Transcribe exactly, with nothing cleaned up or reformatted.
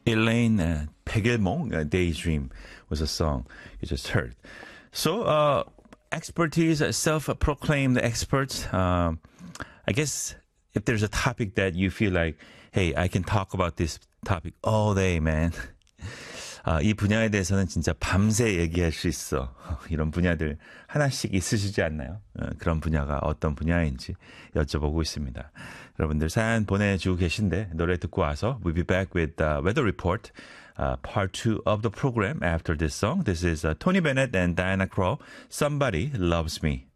Elaine uh, Pegelmong, uh, Daydream was a song you just heard. So, uh, expertise, uh, self-proclaimed experts. Um, I guess if there's a topic that you feel like, hey, I can talk about this topic all day, man. 아, 이 분야에 대해서는 진짜 밤새 얘기할 수 있어. 이런 분야들 하나씩 있으시지 않나요? 어, 그런 분야가 어떤 분야인지 여쭤보고 있습니다. 여러분들 사연 보내주고 계신데 노래 듣고 와서 we'll be back with the weather report, uh, part two of the program after this song. This is uh, Tony Bennett and Diana Krall, Somebody Loves Me.